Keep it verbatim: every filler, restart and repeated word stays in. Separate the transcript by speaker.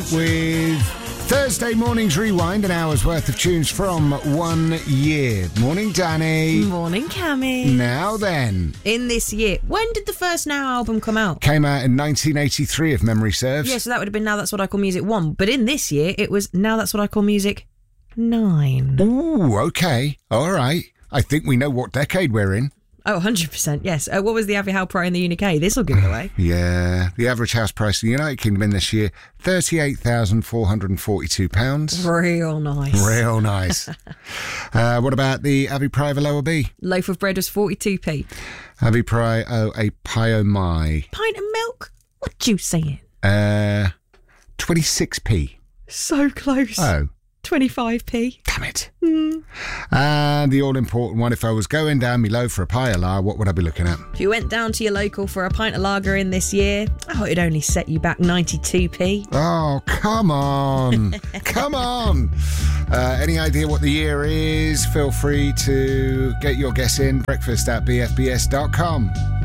Speaker 1: with Thursday Morning's Rewind, an hour's worth of tunes from one year. Morning, Danny.
Speaker 2: Morning, Cammy.
Speaker 1: Now then.
Speaker 2: In this year, when did the first Now album come out?
Speaker 1: Came out in nineteen eighty-three, if memory serves.
Speaker 2: Yeah, so that would have been Now That's What I Call Music one. But in this year, it was Now That's What I Call Music nine.
Speaker 1: Ooh, okay. All right. I think we know what decade we're in.
Speaker 2: Oh, one hundred percent, yes. Uh, what was the average house price in the U K? This will give it away.
Speaker 1: Yeah. The average house price in the United Kingdom in this year, thirty-eight thousand four hundred forty-two pounds.
Speaker 2: Real nice.
Speaker 1: Real nice. uh, what about the Avi Pry of a lower B?
Speaker 2: Loaf of bread was forty-two p.
Speaker 1: Avi Pry, oh, a pie o' my.
Speaker 2: Pint of milk? What you saying?
Speaker 1: Uh, twenty-six p.
Speaker 2: So close.
Speaker 1: Oh.
Speaker 2: twenty-five p.
Speaker 1: Damn it.
Speaker 2: Mm.
Speaker 1: And the all-important one, if I was going down me low for a pie of lager, what would I be looking at?
Speaker 2: If you went down to your local for a pint of lager in this year, oh, it'd only set you back ninety-two p.
Speaker 1: Oh, come on. Come on. Uh, any idea what the year is? Feel free to get your guess in. Breakfast at b f b s dot com.